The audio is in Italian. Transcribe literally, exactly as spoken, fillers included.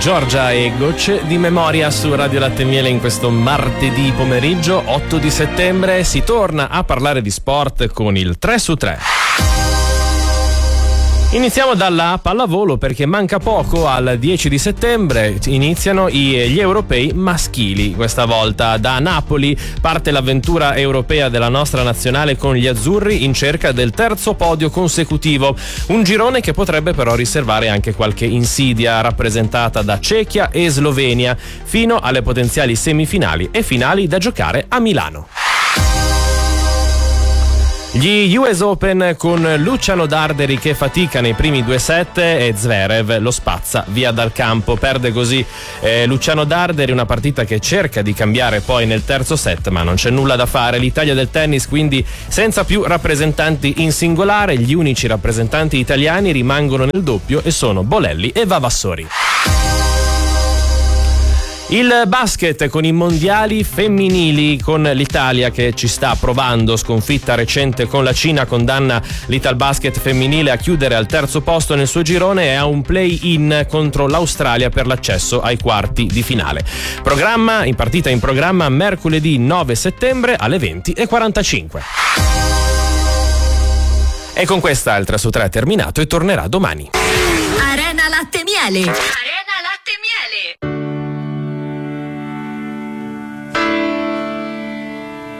Giorgia e Gocce di Memoria su Radio Latte e Miele in questo martedì pomeriggio otto di settembre. Si torna a parlare di sport con il tre su tre. Iniziamo dalla pallavolo perché manca poco, al dieci di settembre iniziano i, gli europei maschili. Questa volta da Napoli parte l'avventura europea della nostra nazionale con gli azzurri in cerca del terzo podio consecutivo. Un girone che potrebbe però riservare anche qualche insidia, rappresentata da Cechia e Slovenia, fino alle potenziali semifinali e finali da giocare a Milano. Gli U S Open con Luciano Darderi che fatica nei primi due set e Zverev lo spazza via dal campo. Perde così eh, Luciano Darderi, una partita che cerca di cambiare poi nel terzo set, ma non c'è nulla da fare. L'Italia del tennis quindi senza più rappresentanti in singolare, gli unici rappresentanti italiani rimangono nel doppio e sono Bolelli e Vavassori. Il basket con i mondiali femminili, con l'Italia che ci sta provando. Sconfitta recente con la Cina condanna l'Italbasket femminile a chiudere al terzo posto nel suo girone e a un play-in contro l'Australia per l'accesso ai quarti di finale. Programma in partita in programma mercoledì nove settembre alle venti e quarantacinque. E con questa il tre su tre è terminato e tornerà domani. Arena Latte e Miele.